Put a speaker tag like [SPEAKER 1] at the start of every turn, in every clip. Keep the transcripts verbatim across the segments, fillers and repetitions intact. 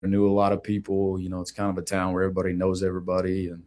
[SPEAKER 1] knew a lot of people. You know, it's kind of a town where everybody knows everybody. And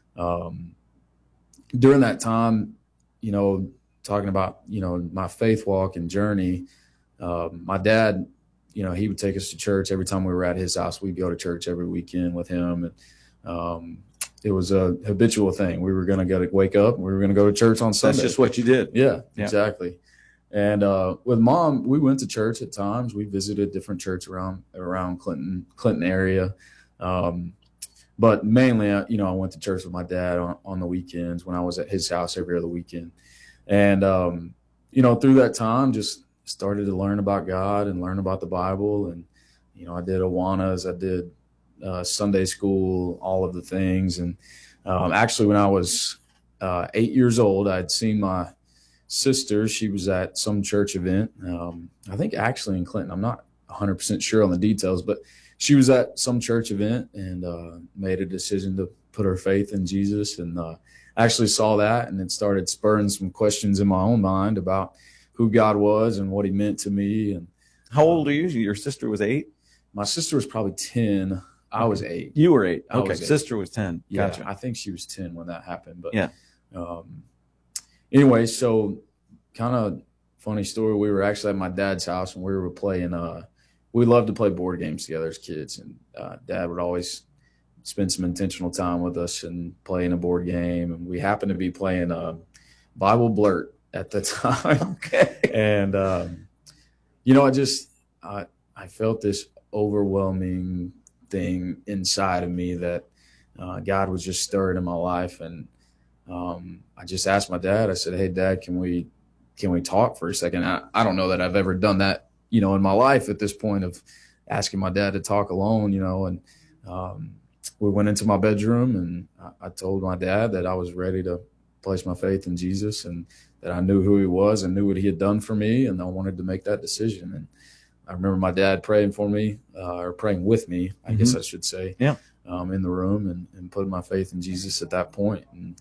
[SPEAKER 1] um, during that time, you know, talking about, you know, my faith walk and journey, um, my dad, you know, he would take us to church every time we were at his house. We'd go to church every weekend with him. And um, it was a habitual thing. We were going to go to wake up. We were going to go to church on Sunday.
[SPEAKER 2] That's just what you did.
[SPEAKER 1] Yeah,
[SPEAKER 2] Yeah.
[SPEAKER 1] exactly. And uh, with mom, we went to church at times. We visited different church around around Clinton Clinton area, um, but mainly, uh, you know, I went to church with my dad on, on the weekends when I was at his house every other weekend. And um, you know, through that time, just started to learn about God and learn about the Bible. And you know, I did Awanas, I did uh, Sunday school, all of the things. And um, actually, when I was uh, eight years old, I'd seen my sister. She was at some church event. Um, I think actually in Clinton. I'm not one hundred percent sure on the details, but she was at some church event and uh, made a decision to put her faith in Jesus. And uh, I actually saw that, and it started spurring some questions in my own mind about who God was and what he meant to me. And
[SPEAKER 2] how old are you? Your sister was eight?
[SPEAKER 1] My sister was probably ten. I was eight.
[SPEAKER 2] You were eight.
[SPEAKER 1] I
[SPEAKER 2] Okay.
[SPEAKER 1] was eight.
[SPEAKER 2] Sister was ten.
[SPEAKER 1] Yeah,
[SPEAKER 2] Gotcha.
[SPEAKER 1] I think she was ten when that happened. But
[SPEAKER 2] yeah.
[SPEAKER 1] Um, anyway, so kind of funny story. We were actually at my dad's house, and we were playing. Uh, we loved to play board games together as kids, and uh, Dad would always spend some intentional time with us and playing a board game. And we happened to be playing uh, Bible Blurt at the time.
[SPEAKER 2] Okay.
[SPEAKER 1] And um, you know, I just I I felt this overwhelming thing inside of me that uh, God was just stirring in my life. And um, I just asked my dad, I said, "Hey Dad, can we, can we talk for a second?" I, I don't know that I've ever done that, you know, in my life at this point of asking my dad to talk alone, you know. And um, we went into my bedroom, and I, I told my dad that I was ready to place my faith in Jesus, and that I knew who he was and knew what he had done for me. And I wanted to make that decision. And I remember my dad praying for me, uh, or praying with me, I mm-hmm. guess I should say,
[SPEAKER 2] yeah.
[SPEAKER 1] um, in the room, and, and putting my faith in Jesus at that point. And,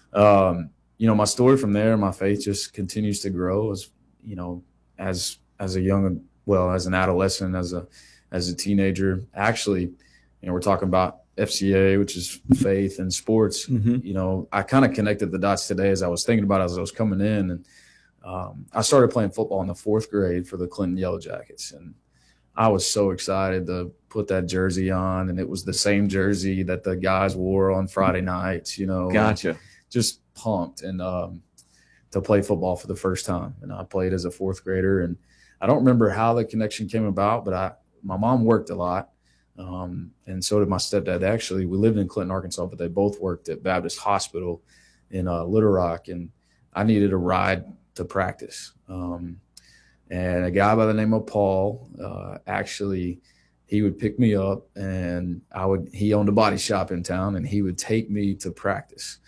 [SPEAKER 1] um, you know, my story from there, my faith just continues to grow as, you know, as, as a young, well, as an adolescent, as a, as a teenager. Actually, you know, we're talking about F C A, which is faith and sports.
[SPEAKER 2] Mm-hmm.
[SPEAKER 1] You know, I kind of connected the dots today as I was thinking about it, as I was coming in. And um, I started playing football in the fourth grade for the Clinton Yellow Jackets. And I was so excited to put that jersey on. And it was the same jersey that the guys wore on Friday nights, you know.
[SPEAKER 2] Gotcha.
[SPEAKER 1] Just pumped and um, to play football for the first time. And I played as a fourth grader. And I don't remember how the connection came about, but I my mom worked a lot. Um, and so did my stepdad. Actually, we lived in Clinton, Arkansas, but they both worked at Baptist Hospital in uh, Little Rock. And I needed a ride to practice. Um, and a guy by the name of Paul, uh, actually, he would pick me up, and I would, he owned a body shop in town, and he would take me to practice.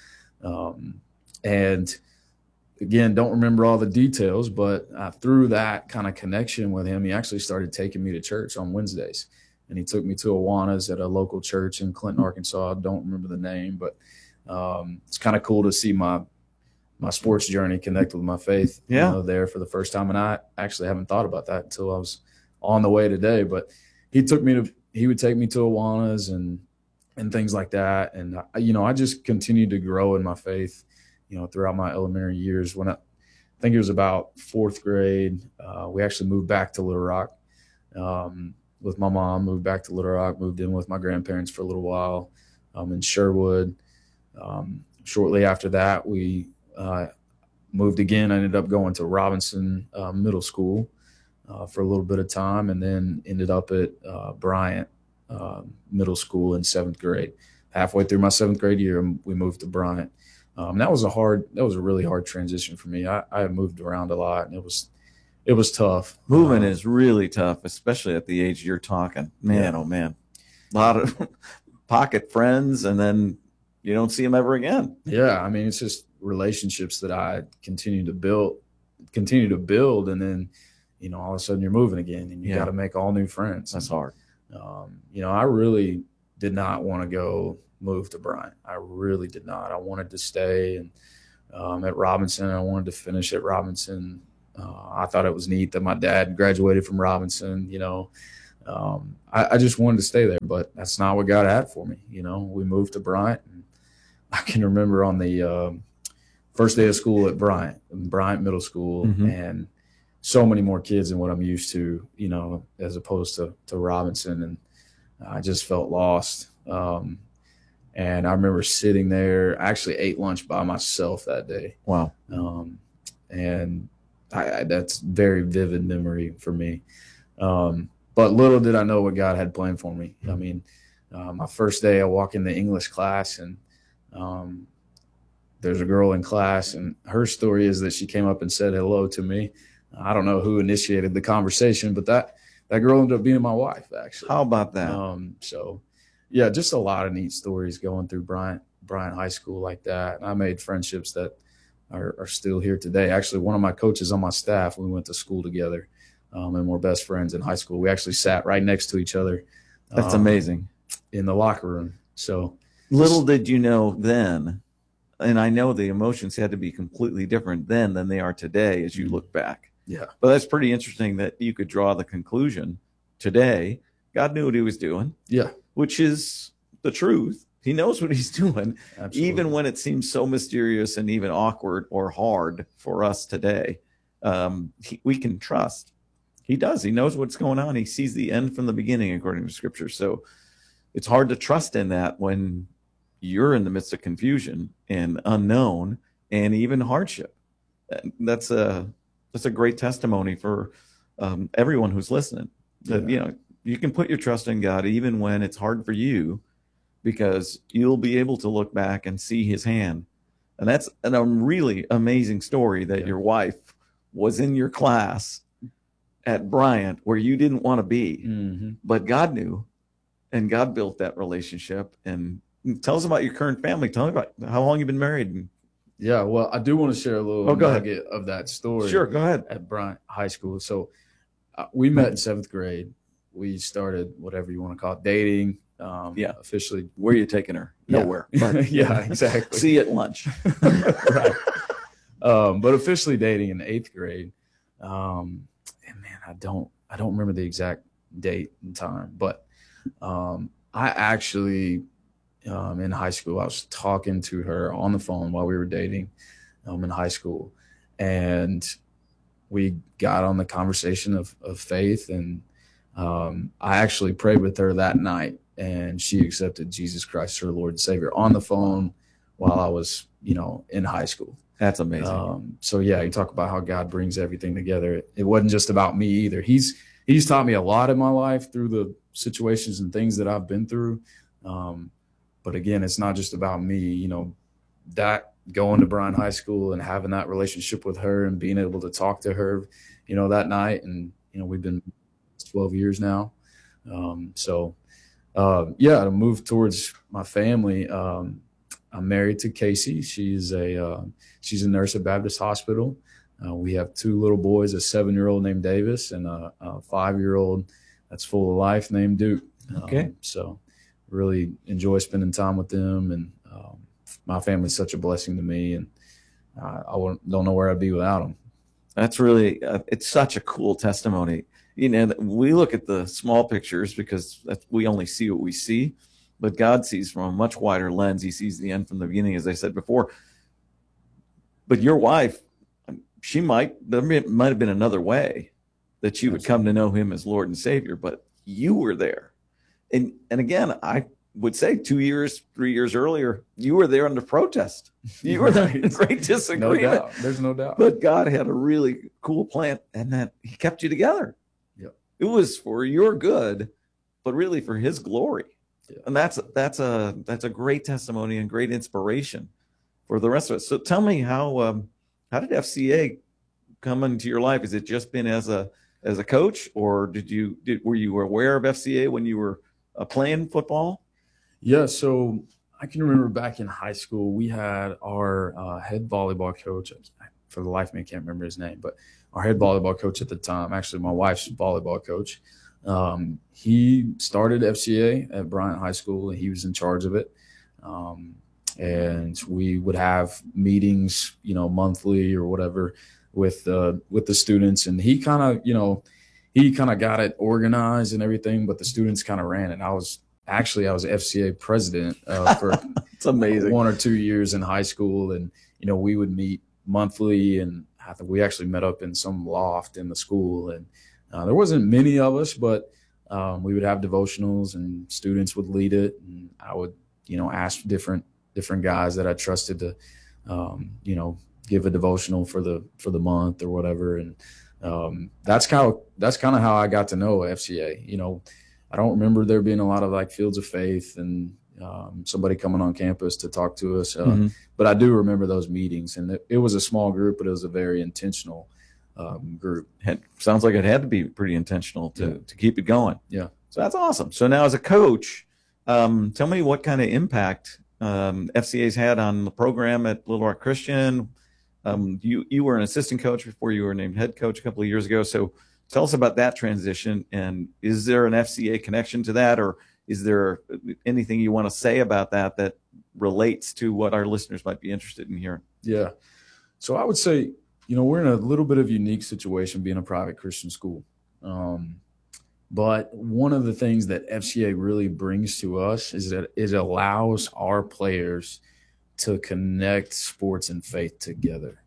[SPEAKER 1] Um, and again, don't remember all the details, but uh, through that kind of connection with him, he actually started taking me to church on Wednesdays. And he took me to Awanas at a local church in Clinton, Arkansas. I don't remember the name, but um, it's kind of cool to see my my sports journey connect with my faith,
[SPEAKER 2] yeah.
[SPEAKER 1] you know, there for the first time. And I actually haven't thought about that until I was on the way today. But he took me to, he would take me to Awanas and and things like that. And, I, you know, I just continued to grow in my faith, you know, throughout my elementary years. When I, I think it was about fourth grade, uh, we actually moved back to Little Rock. Um, with my mom, moved back to Little Rock, moved in with my grandparents for a little while um, in Sherwood. Um, shortly after that, we uh, moved again. I ended up going to Robinson uh, Middle School uh, for a little bit of time, and then ended up at uh, Bryant uh, Middle School in seventh grade. Halfway through my seventh grade year, we moved to Bryant. Um, that was a hard, that was a really hard transition for me. I, I moved around a lot, and it was It was tough.
[SPEAKER 2] Moving
[SPEAKER 1] um,
[SPEAKER 2] is really tough, especially at the age you're talking. Man, yeah. oh, man. A lot of pocket friends, and then you don't see them ever again.
[SPEAKER 1] Yeah, I mean, it's just relationships that I continue to build, continue to build, and then, you know, all of a sudden you're moving again, and you
[SPEAKER 2] yeah.
[SPEAKER 1] got to make all new friends.
[SPEAKER 2] That's
[SPEAKER 1] and,
[SPEAKER 2] hard.
[SPEAKER 1] Um, you know, I really did not want to go move to Bryant. I really did not. I wanted to stay and um, at Robinson. I wanted to finish at Robinson. Uh, I thought it was neat that my dad graduated from Robinson, you know. um, I, I just wanted to stay there, but that's not what God had for me. You know, we moved to Bryant, and I can remember on the um, first day of school at Bryant, Bryant Middle School,
[SPEAKER 2] Mm-hmm.
[SPEAKER 1] and so many more kids than what I'm used to, you know, as opposed to, to Robinson. And I just felt lost. Um, and I remember sitting there, I actually ate lunch by myself that day.
[SPEAKER 2] Wow.
[SPEAKER 1] Um, and I, I, that's very vivid memory for me. Um, but little did I know what God had planned for me. I mean, uh, my first day, I walk in the English class, and um, there's a girl in class, and her story is that she came up and said hello to me. I don't know who initiated the conversation, but that, that girl ended up being my wife, actually.
[SPEAKER 2] How about that?
[SPEAKER 1] Um, so, yeah, just a lot of neat stories going through Bryant, Bryant High School like that. And I made friendships that are, are still here today. Actually, one of my coaches on my staff, we went to school together, um, and we're best friends in high school. We actually sat right next to each other.
[SPEAKER 2] That's
[SPEAKER 1] um,
[SPEAKER 2] amazing.
[SPEAKER 1] In the locker room. So
[SPEAKER 2] little did you know then, and I know the emotions had to be completely different then than they are today as you look back.
[SPEAKER 1] Yeah.
[SPEAKER 2] But that's pretty interesting that you could draw the conclusion today. God knew what he was doing.
[SPEAKER 1] Yeah.
[SPEAKER 2] Which is the truth. He knows what he's doing.
[SPEAKER 1] Absolutely.
[SPEAKER 2] Even when it seems so mysterious and even awkward or hard for us today. Um, he, we can trust. He does. He knows what's going on. He sees the end from the beginning, according to Scripture. So it's hard to trust in that when you're in the midst of confusion and unknown and even hardship. That's a that's a great testimony for um, everyone who's listening. That,
[SPEAKER 1] Yeah.
[SPEAKER 2] you know, you can put your trust in God even when it's hard for you, because you'll be able to look back and see his hand. And that's an, a really amazing story that
[SPEAKER 1] Yeah.
[SPEAKER 2] your wife was in your class at Bryant where you didn't want to be,
[SPEAKER 1] Mm-hmm.
[SPEAKER 2] but God knew, and God built that relationship. And tell us about your current family. Tell me about how long you've been married.
[SPEAKER 1] Yeah. Well, I do want to share a little
[SPEAKER 2] Oh, go ahead.
[SPEAKER 1] nugget of that story.
[SPEAKER 2] Sure, go ahead.
[SPEAKER 1] At Bryant High School. So uh, we met in seventh grade. We started whatever you want to call it, dating. Um,
[SPEAKER 2] Yeah.
[SPEAKER 1] Officially.
[SPEAKER 2] Where are you taking her?
[SPEAKER 1] Yeah.
[SPEAKER 2] Nowhere. But,
[SPEAKER 1] Yeah, exactly.
[SPEAKER 2] See you at lunch.
[SPEAKER 1] Right. Um, but officially dating in eighth grade. Um, and man, I don't, I don't remember the exact date and time, but um, I actually, um, in high school, I was talking to her on the phone while we were dating um, in high school. And we got on the conversation of, of faith. And um, I actually prayed with her that night, and she accepted Jesus Christ, her Lord and Savior, on the phone while I was, you know, in high school.
[SPEAKER 2] That's amazing.
[SPEAKER 1] Um, so yeah, you talk about how God brings everything together. It, it wasn't just about me either. He's, he's taught me a lot in my life through the situations and things that I've been through. Um, but again, it's not just about me, you know, that going to Bryant High School and having that relationship with her and being able to talk to her, you know, that night. And, you know, we've been twelve years now. Um, so, uh, yeah, to move towards my family, um, I'm married to Casey. She's a, uh, she's a nurse at Baptist Hospital. Uh, we have two little boys, a seven-year-old named Davis and a, a five-year-old that's full of life named Duke.
[SPEAKER 2] Okay.
[SPEAKER 1] Um, so really enjoy spending time with them. And um, my family's such a blessing to me. And uh, I wouldn't- don't know where I'd be without them.
[SPEAKER 2] That's really, uh, it's such a cool testimony. You know, we look at the small pictures because that's, we only see what we see, but God sees from a much wider lens. He sees the end from the beginning, as I said before. But your wife, she might, there might have been another way that you would come to know him as Lord and Savior, but you were there. And, and again, I would say two years, three years earlier, you were there under protest. You were there in great
[SPEAKER 1] No
[SPEAKER 2] disagreement.
[SPEAKER 1] doubt. There's no doubt.
[SPEAKER 2] But God had a really cool plan, and that he kept you together.
[SPEAKER 1] Yep.
[SPEAKER 2] It was for your good, but really for his glory.
[SPEAKER 1] Yeah.
[SPEAKER 2] And that's that's a that's a great testimony and great inspiration for the rest of us. So tell me, how um, how did F C A come into your life? Has it just been as a as a coach, or did you did were you aware of F C A when you were uh, playing football?
[SPEAKER 1] Yeah, so I can remember back in high school, we had our uh, head volleyball coach. For the life of me, I can't remember his name, but our head volleyball coach at the time, actually my wife's volleyball coach, um, he started F C A at Bryant High School, and he was in charge of it. Um, and we would have meetings, you know, monthly or whatever with uh, with the students, and he kind of, you know, he kind of got it organized and everything, but the students kind of ran it. I was actually I was F C A president uh, for
[SPEAKER 2] it's amazing
[SPEAKER 1] one or two years in high school, and you know we would meet monthly, and I think we actually met up in some loft in the school, and uh, there wasn't many of us, but um, we would have devotionals, and students would lead it, and I would you know ask different different guys that I trusted to um, you know give a devotional for the for the month or whatever, and um, that's kind of that's kind of how I got to know F C A. You know, I don't remember there being a lot of like fields of faith and um, somebody coming on campus to talk to us, uh, mm-hmm. but I do remember those meetings, and it, it was a small group, but it was a very intentional um, group.
[SPEAKER 2] It sounds like it had to be pretty intentional to
[SPEAKER 1] yeah.
[SPEAKER 2] to keep it going.
[SPEAKER 1] Yeah,
[SPEAKER 2] so that's awesome. So now, as a coach, um, tell me what kind of impact um, F C A's had on the program at Little Rock Christian. Um, you you were an assistant coach before you were named head coach a couple of years ago. So tell us about that transition, and is there an F C A connection to that, or is there anything you want to say about that that relates to what our listeners might be interested in hearing?
[SPEAKER 1] Yeah. So I would say, you know, we're in a little bit of a unique situation being a private Christian school. Um, but one of the things that F C A really brings to us is that it allows our players to connect sports and faith together.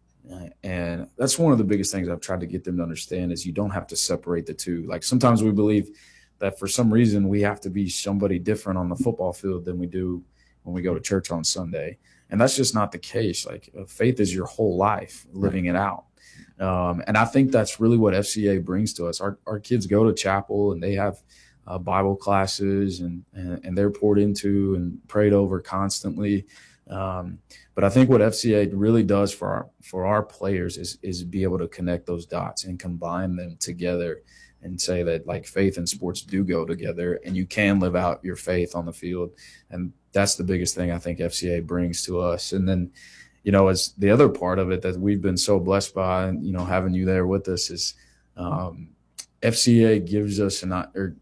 [SPEAKER 1] And that's one of the biggest things I've tried to get them to understand is you don't have to separate the two. Like sometimes we believe that for some reason we have to be somebody different on the football field than we do when we go to church on Sunday. And that's just not the case. Like faith is your whole life, living it out. Um, and I think that's really what F C A brings to us. Our, our kids go to chapel and they have uh, Bible classes and, and, and they're poured into and prayed over constantly. Um, but I think what F C A really does for our, for our players is, is be able to connect those dots and combine them together and say that like faith and sports do go together and you can live out your faith on the field. And that's the biggest thing I think F C A brings to us. And then, you know, as the other part of it that we've been so blessed by, you know, having you there with us is um, F C A gives us an, or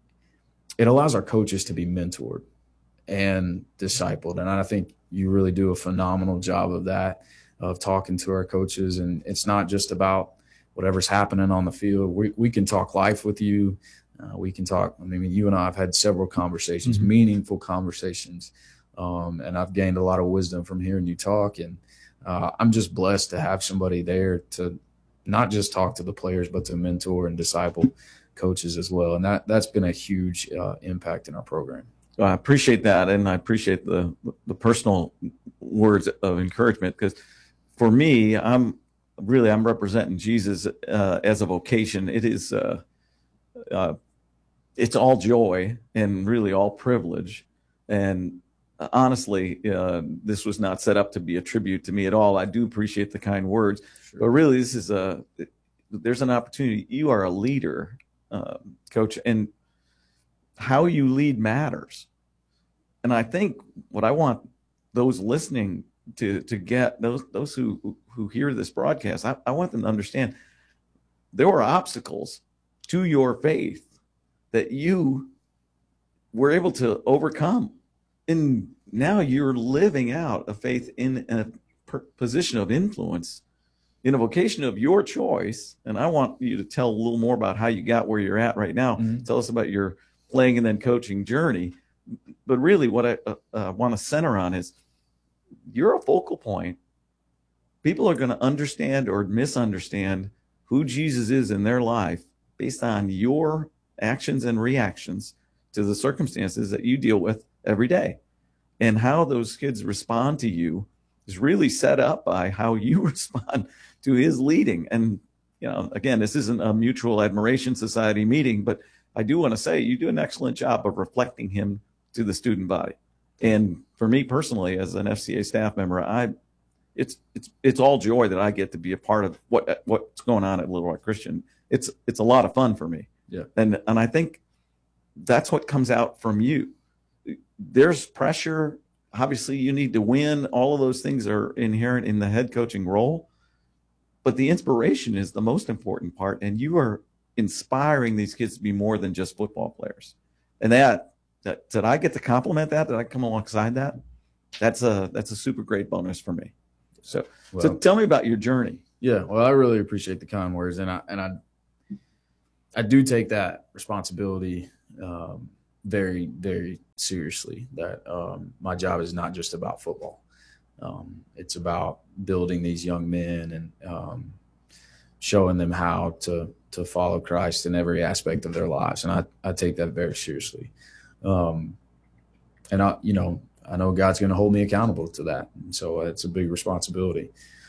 [SPEAKER 1] it allows our coaches to be mentored and discipled. And I think you really do a phenomenal job of that, of talking to our coaches. And it's not just about whatever's happening on the field. We we can talk life with you. Uh, we can talk. I mean, you and I have had several conversations, mm-hmm. meaningful conversations. Um, and I've gained a lot of wisdom from hearing you talk. And uh, I'm just blessed to have somebody there to not just talk to the players, but to mentor and disciple coaches as well. And that, that's been a huge uh, impact in our program.
[SPEAKER 2] Well, I appreciate that. And I appreciate the, the personal words of encouragement, because for me, I'm really, I'm representing Jesus uh, as a vocation. It is, uh, uh, it's all joy and really all privilege. And honestly, uh, this was not set up to be a tribute to me at all. I do appreciate the kind words, sure. But really this is a, there's an opportunity. You are a leader, uh, coach, and how you lead matters. And I think what I want those listening to, to get, those, those who, who hear this broadcast, I, I want them to understand there were obstacles to your faith that you were able to overcome. And now you're living out a faith in a per- position of influence, in a vocation of your choice. And I want you to tell a little more about how you got where you're at right now. Mm-hmm. Tell us about your playing and then coaching journey. But really what I uh, uh, want to center on is you're a focal point. People are going to understand or misunderstand who Jesus is in their life based on your actions and reactions to the circumstances that you deal with every day. And how those kids respond to you is really set up by how you respond to his leading. And, you know, again, this isn't a mutual admiration society meeting, but I do want to say you do an excellent job of reflecting him to the student body. And for me personally, as an F C A staff member, I it's it's it's all joy that I get to be a part of what what's going on at Little Rock Christian. It's it's a lot of fun for me.
[SPEAKER 1] Yeah.
[SPEAKER 2] And and I think that's what comes out from you. There's pressure. Obviously, you need to win. All of those things are inherent in the head coaching role. But the inspiration is the most important part. And you are inspiring these kids to be more than just football players. And that, that did I get to compliment that? Did I come alongside that? That's a that's a super great bonus for me. So, well, so tell me about your journey.
[SPEAKER 1] Yeah, well, I really appreciate the kind words. And I and I I do take that responsibility um, very, very seriously. That um, my job is not just about football. Um, it's about building these young men and um, showing them how to to follow Christ in every aspect of their lives, and I, I take that very seriously. Um, and I, you know, I know God's going to hold me accountable to that, and so it's a big responsibility.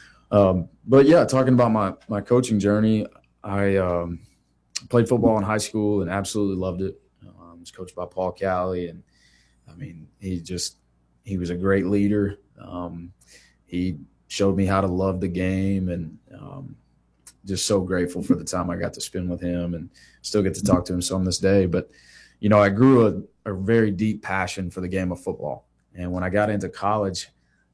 [SPEAKER 1] Um, but yeah, talking about my my coaching journey, I um, played football in high school and absolutely loved it. Um, I was coached by Paul Cali, and I mean, he just he was a great leader. Um, he showed me how to love the game, and um, just so grateful for the time I got to spend with him, and still get to talk to him some this day. But you know, I grew a, a very deep passion for the game of football, and when I got into college,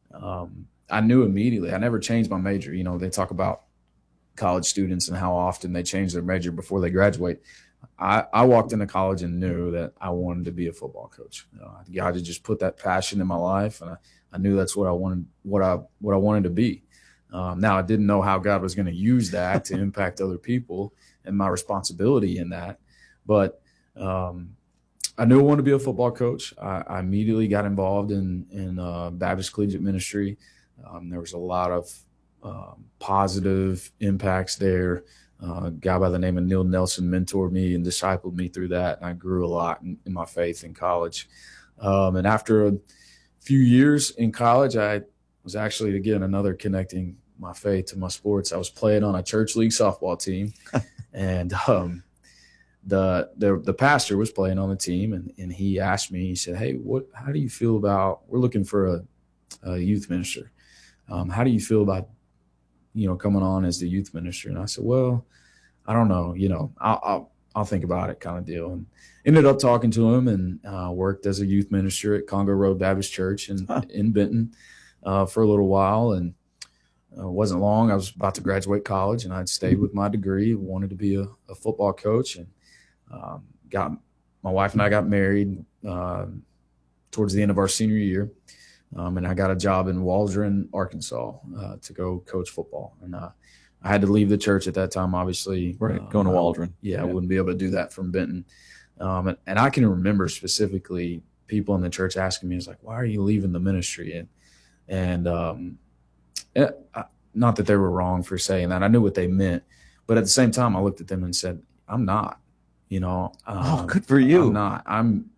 [SPEAKER 1] um, I knew immediately. I never changed my major. You know, they talk about college students and how often they change their major before they graduate. I, I walked into college and knew that I wanted to be a football coach. You know, God had just put that passion in my life, and I, I knew that's what I wanted, what I what I wanted to be. Um, now I didn't know how God was going to use that to impact other people and my responsibility in that, but um, I knew I wanted to be a football coach. I, I immediately got involved in in uh, Baptist Collegiate Ministry. Um, there was a lot of um, positive impacts there. Uh, a guy by the name of Neil Nelson mentored me and discipled me through that, and I grew a lot in, in my faith in college. Um, and after a few years in college, I was actually, again, another connecting my faith to my sports. I was playing on a church league softball team, and um, the, the the pastor was playing on the team, and, and he asked me, he said, "Hey, what? How do you feel about? We're looking for a, a youth minister. Um, how do you feel about, you know, coming on as the youth minister?" And I said, "Well, I don't know. You know, I'll I'll, I'll think about it," kind of deal. And ended up talking to him, and uh, worked as a youth minister at Congo Road Baptist Church in
[SPEAKER 2] Huh.
[SPEAKER 1] in Benton uh, for a little while. And uh, wasn't long. I was about to graduate college, and I'd stayed with my degree. Wanted to be a, a football coach, and um, got my wife and I got married uh, towards the end of our senior year. Um, and I got a job in Waldron, Arkansas, uh, to go coach football. And uh, I had to leave the church at that time, obviously.
[SPEAKER 2] Right,
[SPEAKER 1] Um,
[SPEAKER 2] going to
[SPEAKER 1] I-
[SPEAKER 2] Waldron.
[SPEAKER 1] Yeah,
[SPEAKER 2] Yeah.
[SPEAKER 1] I wouldn't be able to do that from Benton. Um, and, and I can remember specifically people in the church asking me, "It's like, why are you leaving the ministry?" And and um, and I, not that they were wrong for saying that. I knew what they meant, but at the same time, I looked at them and said, "I'm not." You know,
[SPEAKER 2] Oh,
[SPEAKER 1] um,
[SPEAKER 2] good for you.
[SPEAKER 1] I'm not. I'm.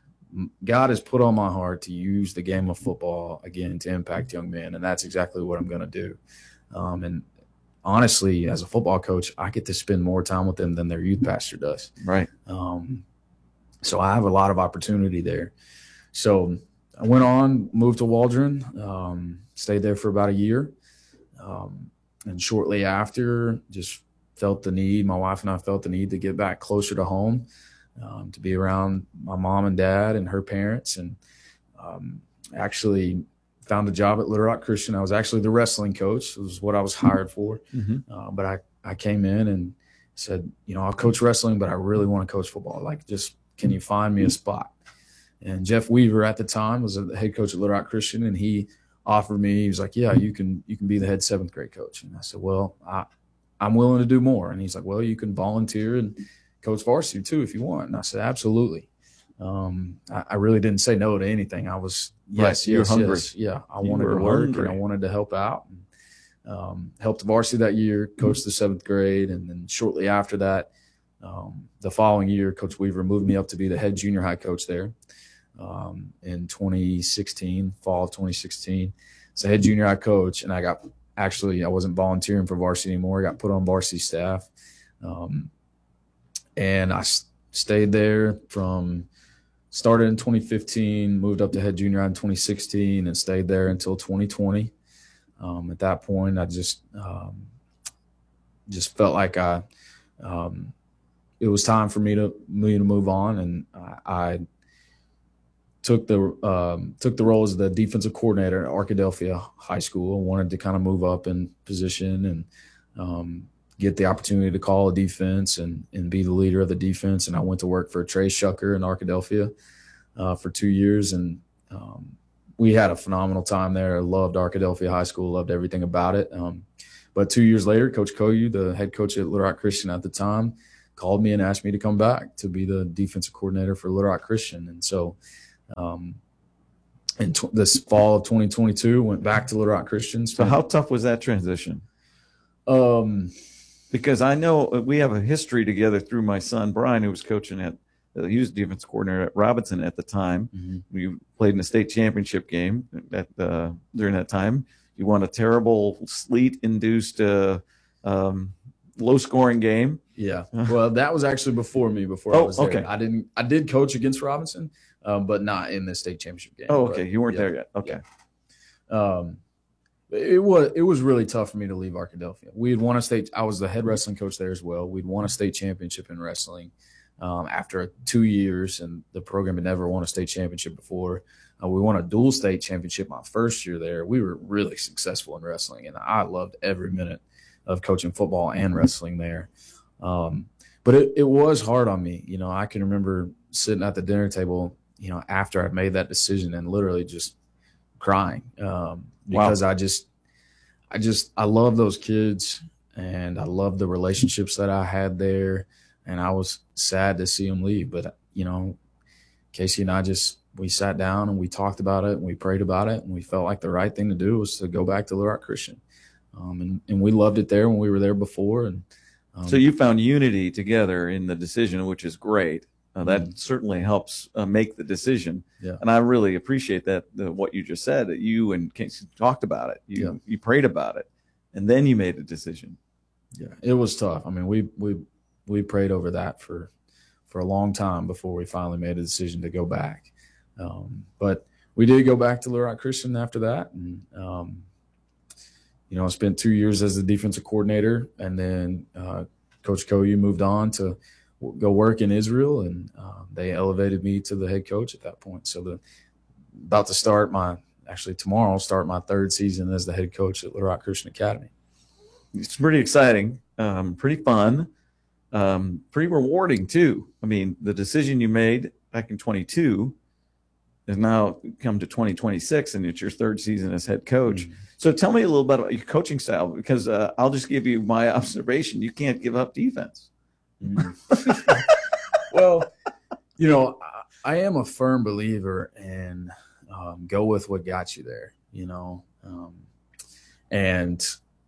[SPEAKER 1] God has put on my heart to use the game of football again to impact young men, and that's exactly what I'm going to do. Um, and honestly, as a football coach, I get to spend more time with them than their youth pastor does.
[SPEAKER 2] Right.
[SPEAKER 1] Um, so I have a lot of opportunity there. So I went on, moved to Waldron, um, stayed there for about a year. Um, and shortly after, just felt the need, my wife and I felt the need to get back closer to home, um, to be around my mom and dad and her parents. And um, actually found a job at Little Rock Christian. I was actually the wrestling coach. It was what I was hired for.
[SPEAKER 2] Mm-hmm.
[SPEAKER 1] Uh, but I, I came in and said, you know, I'll coach wrestling, but I really want to coach football. Like, just, can you find me a spot? And Jeff Weaver at the time was the head coach at Little Rock Christian, and he offered me, he was like, "Yeah, you can, you can be the head seventh grade coach." And I said, "Well, I, I'm willing to do more." And he's like, "Well, you can volunteer and coach varsity too if you want." And I said, "Absolutely." Um, I, I really didn't say no to anything. I was, yes,
[SPEAKER 2] Right, you were
[SPEAKER 1] yes,
[SPEAKER 2] hungry.
[SPEAKER 1] yes. Yeah. I
[SPEAKER 2] You
[SPEAKER 1] wanted
[SPEAKER 2] were
[SPEAKER 1] to work
[SPEAKER 2] hungry.
[SPEAKER 1] and I wanted to help out. And, um, helped varsity that year, coached the seventh grade. And then shortly after that, um, the following year, Coach Weaver moved me up to be the head junior high coach there. Um, in twenty sixteen, fall of twenty sixteen, so head junior high coach. And I got, actually, I wasn't volunteering for varsity anymore. I got put on varsity staff. Um, and I s- stayed there from, started in twenty fifteen, moved up to head junior high in twenty sixteen, and stayed there until twenty twenty. Um, at that point, I just, um, just felt like I, um, it was time for me to, me to move on. And I, I took the um, took the role as the defensive coordinator at Arkadelphia High School. I wanted to kind of move up in position and um, get the opportunity to call a defense and and be the leader of the defense. And I went to work for Trey Shucker in Arkadelphia uh, for two years, and um, we had a phenomenal time there. I loved Arkadelphia High School, loved everything about it. Um, but two years later, Coach Koyu, the head coach at Little Rock Christian at the time, called me and asked me to come back to be the defensive coordinator for Little Rock Christian. And so um, in tw- this fall of twenty twenty-two, went back to Little Rock Christian.
[SPEAKER 2] So how tough was that transition?
[SPEAKER 1] Um,
[SPEAKER 2] because I know we have a history together through my son, Brian, who was coaching at, uh, he was defense coordinator at Robinson at the time.
[SPEAKER 1] mm-hmm.
[SPEAKER 2] We played in a state championship game at, uh, during that time. You won a terrible sleet-induced uh, um, low-scoring game.
[SPEAKER 1] Yeah. Well, that was actually before me, before
[SPEAKER 2] oh,
[SPEAKER 1] I was there.
[SPEAKER 2] Okay.
[SPEAKER 1] I didn't – I did coach against Robinson, um, but not in the state championship game.
[SPEAKER 2] Oh, okay.
[SPEAKER 1] But,
[SPEAKER 2] you weren't
[SPEAKER 1] yeah,
[SPEAKER 2] there yet. Okay.
[SPEAKER 1] Yeah. Um, it was it was really tough for me to leave Arkadelphia. We had won a state – I was the head wrestling coach there as well. We'd won a state championship in wrestling um, after two years, and the program had never won a state championship before. Uh, we won a dual state championship my first year there. We were really successful in wrestling, and I loved every minute of coaching football and wrestling there. Um, but it, it was hard on me. You know, I can remember sitting at the dinner table, you know, after I made that decision and literally just crying um, because wow. I just, I just, I love those kids and I love the relationships that I had there. And I was sad to see them leave. But, you know, Casey and I just, we sat down and we talked about it and we prayed about it. And we felt like the right thing to do was to go back to Little Rock Christian. Um, and, and we loved it there when we were there before. And um,
[SPEAKER 2] so you found unity together in the decision, which is great. Uh, that mm-hmm. certainly helps uh, make the decision.
[SPEAKER 1] Yeah.
[SPEAKER 2] And I really appreciate that, the, what you just said, that you and Casey talked about it. You, yeah. you prayed about it, and then you made a decision.
[SPEAKER 1] Yeah, it was tough. I mean, we we we prayed over that for for a long time before we finally made a decision to go back. Um, but we did go back to Little Rock Christian after that. And, um, you know, I spent two years as the defensive coordinator, and then uh, Coach Koyu moved on to w- go work in Israel, and uh, they elevated me to the head coach at that point. So the about to start my actually tomorrow start my third season as the head coach at Little Rock Christian Academy.
[SPEAKER 2] It's pretty exciting, um, pretty fun, um, pretty rewarding too. I mean, the decision you made back in twenty-two has now come to twenty twenty-six, and it's your third season as head coach. Mm-hmm. So tell me a little bit about your coaching style, because uh, I'll just give you my observation. You can't give up defense.
[SPEAKER 1] Mm-hmm. Well, you know, I, I am a firm believer in um, go with what got you there, you know. Um, and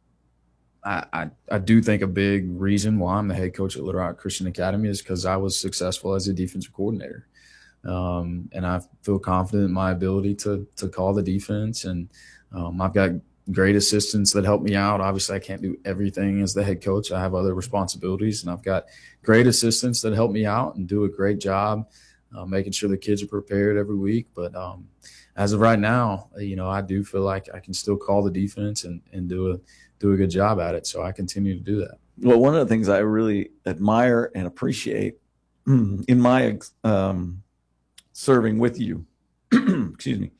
[SPEAKER 1] I, I, I do think a big reason why I'm the head coach at Little Rock Christian Academy is because I was successful as a defensive coordinator. Um, and I feel confident in my ability to to call the defense. And um, I've got great assistants that help me out. Obviously, I can't do everything as the head coach. I have other responsibilities, and I've got great assistants that help me out and do a great job uh, making sure the kids are prepared every week. But um, as of right now, you know, I do feel like I can still call the defense and, and do a do a good job at it. So I continue to do that.
[SPEAKER 2] Well, one of the things I really admire and appreciate in my um, serving with you, excuse me,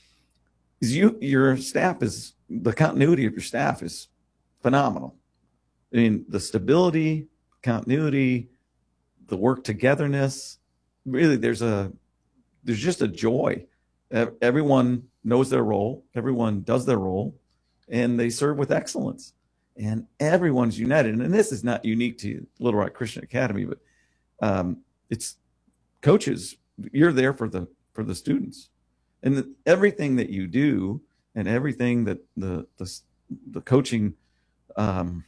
[SPEAKER 2] is you, your staff is, the continuity of your staff is phenomenal. I mean, the stability, continuity, the work togetherness, really there's a, there's just a joy. Everyone knows their role. Everyone does their role, and they serve with excellence, and everyone's united. And this is not unique to Little Rock Christian Academy, but um, it's coaches. You're there for the for the students, and the, everything that you do, and everything that the the, the coaching um,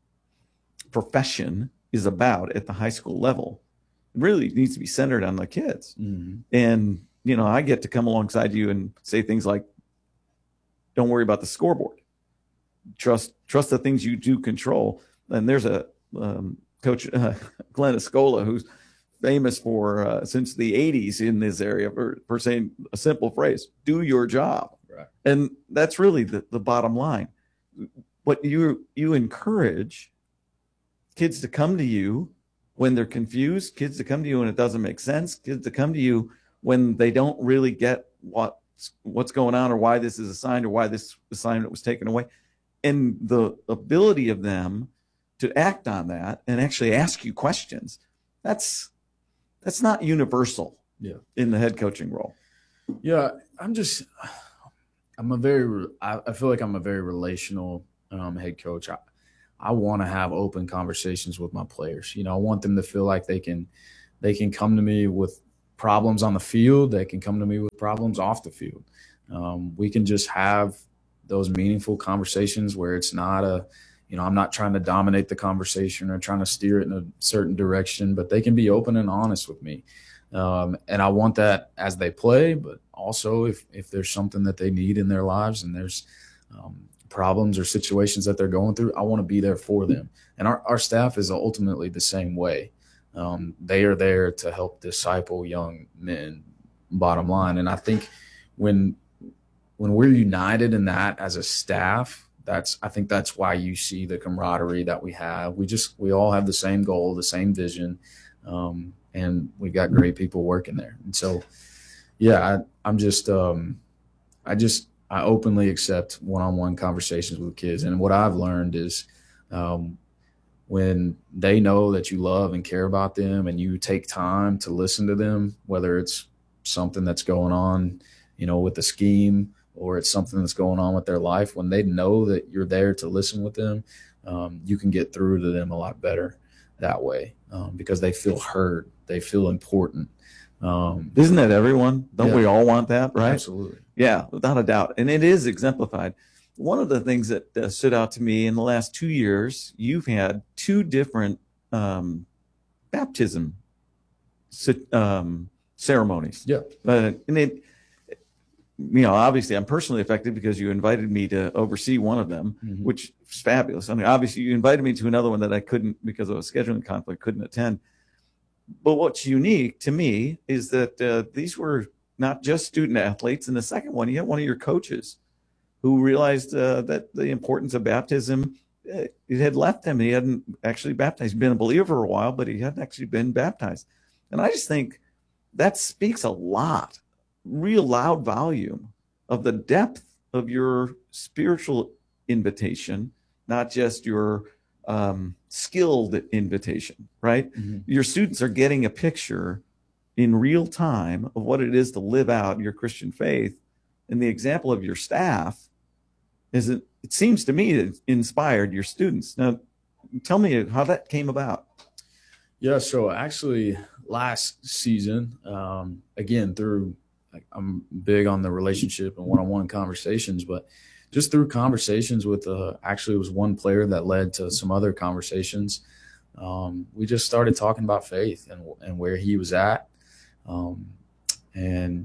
[SPEAKER 2] profession is about at the high school level, really needs to be centered on the kids.
[SPEAKER 1] Mm-hmm.
[SPEAKER 2] And you know, I get to come alongside you and say things like, "Don't worry about the scoreboard. Trust trust the things you do control." And there's a um, coach, uh, Glenn Escola, who's famous for uh, since the eighties in this area for, for saying a simple phrase: "Do your job."
[SPEAKER 1] Right.
[SPEAKER 2] And that's really the, the bottom line. What you you encourage kids to come to you when they're confused, kids to come to you when it doesn't make sense, kids to come to you when they don't really get what what's going on, or why this is assigned, or why this assignment was taken away, and the ability of them to act on that and actually ask you questions. That's that's not universal.
[SPEAKER 1] Yeah.
[SPEAKER 2] In the head coaching role.
[SPEAKER 1] Yeah, I'm just I'm a very I, I feel like I'm a very relational um, head coach. I, I want to have open conversations with my players. You know, I want them to feel like they can they can come to me with problems on the field. They can come to me with problems off the field. Um, we can just have those meaningful conversations where it's not a, you know, I'm not trying to dominate the conversation or trying to steer it in a certain direction, but they can be open and honest with me. Um, and I want that as they play, but also if, if there's something that they need in their lives and there's um, problems or situations that they're going through, I want to be there for them. And our, our staff is ultimately the same way. Um, they are there to help disciple young men, bottom line. And I think when when we're united in that as a staff, that's I think that's why you see the camaraderie that we have. We just we all have the same goal, the same vision, um, and we got great people working there. And so, yeah, I, I'm just um, I just I openly accept one-on-one conversations with kids. And what I've learned is um, when they know that you love and care about them and you take time to listen to them, whether it's something that's going on, you know, with the scheme or it's something that's going on with their life, when they know that you're there to listen with them, um, you can get through to them a lot better that way um, because they feel heard. They feel important. Um,
[SPEAKER 2] Isn't that everyone? Don't
[SPEAKER 1] yeah.
[SPEAKER 2] we all want that, right?
[SPEAKER 1] Absolutely.
[SPEAKER 2] Yeah, without a doubt. And it is exemplified. One of the things that uh, stood out to me in the last two years, you've had two different um, baptism um, ceremonies.
[SPEAKER 1] Yeah.
[SPEAKER 2] Uh, and it, you know, obviously I'm personally affected because you invited me to oversee one of them, mm-hmm. which was fabulous. I mean, obviously you invited me to another one that I couldn't, because of a scheduling conflict, couldn't attend. But what's unique to me is that uh, these were not just student athletes. In the second one, you had one of your coaches who realized uh, that the importance of baptism, uh, it had left him. He hadn't actually baptized. He'd been a believer for a while, but he hadn't actually been baptized. And I just think that speaks a lot, real loud volume of the depth of your spiritual invitation, not just your um, skilled invitation, right? Mm-hmm. Your students are getting a picture in real time of what it is to live out your Christian faith. And the example of your staff is it, it seems to me it inspired your students. Now, tell me how that came about.
[SPEAKER 1] Yeah, so actually last season, um, again, through, like, I'm big on the relationship and one-on-one conversations, but just through conversations with, uh, actually it was one player that led to some other conversations. Um, we just started talking about faith and, and where he was at. Um, and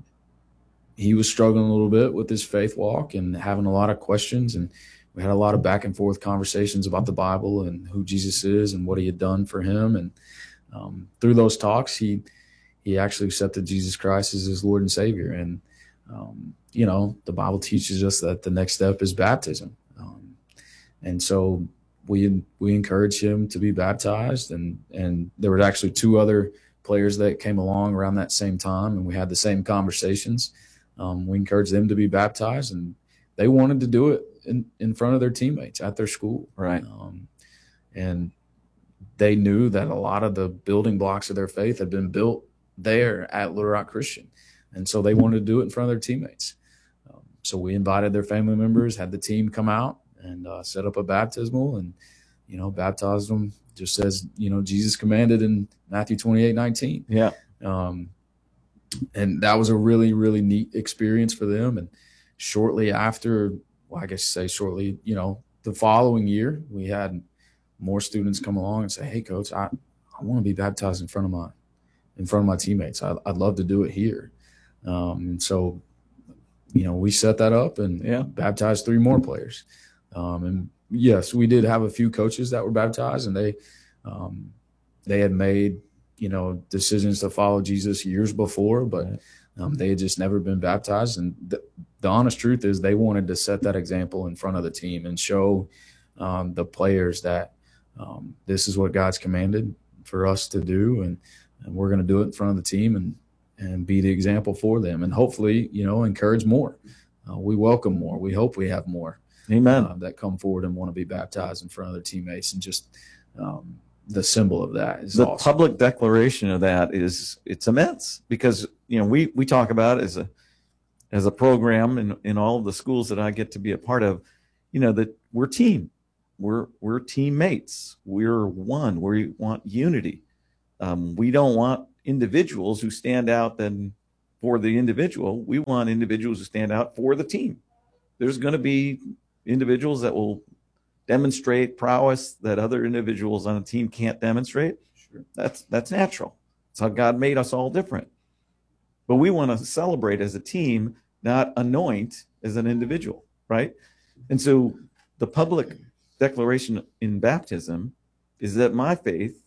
[SPEAKER 1] he was struggling a little bit with his faith walk and having a lot of questions. And we had a lot of back and forth conversations about the Bible and who Jesus is and what he had done for him. And um, through those talks, he he actually accepted Jesus Christ as his Lord and Savior. And, um, you know, the Bible teaches us that the next step is baptism. Um, and so we we encouraged him to be baptized. And, and there were actually two other players that came along around that same time, and we had the same conversations. Um, we encouraged them to be baptized, and they wanted to do it in, in front of their teammates at their school.
[SPEAKER 2] Right.
[SPEAKER 1] Um, and they knew that a lot of the building blocks of their faith had been built there at Little Rock Christian. And so they wanted to do it in front of their teammates. Um, so we invited their family members, had the team come out and uh, set up a baptismal and, you know, baptized them just as, you know, Jesus commanded in Matthew twenty-eight nineteen.
[SPEAKER 2] Yeah.
[SPEAKER 1] Um, and that was a really, really neat experience for them. And shortly after, well, I guess say shortly, you know, the following year, we had more students come along and say, "Hey, coach, I, I want to be baptized in front of my, in front of my teammates. I, I'd love to do it here." Um, and so, you know, we set that up and
[SPEAKER 2] yeah.
[SPEAKER 1] baptized three more players. Um, and yes, we did have a few coaches that were baptized, and they, um, they had made, you know, decisions to follow Jesus years before, but um, they had just never been baptized. And th- the honest truth is they wanted to set that example in front of the team and show um, the players that um, this is what God's commanded for us to do. And, and we're going to do it in front of the team and, and be the example for them. And hopefully, you know, encourage more. Uh, we welcome more. We hope we have more.
[SPEAKER 2] Amen.
[SPEAKER 1] Uh, that come forward and want to be baptized in front of their teammates. And just um, the symbol of that is
[SPEAKER 2] the
[SPEAKER 1] awesome.
[SPEAKER 2] Public declaration of that is it's immense because, you know, we, we talk about it as a, as a program in, in all of the schools that I get to be a part of, you know, that we're team. we're we're teammates. We're one. We want unity. Um, we don't want individuals who stand out then for the individual. We want individuals who stand out for the team. There's going to be individuals that will demonstrate prowess that other individuals on a team can't demonstrate.
[SPEAKER 1] Sure.
[SPEAKER 2] That's that's natural. That's how God made us all different. But we want to celebrate as a team, not anoint as an individual, right? And so the public declaration in baptism is that my faith,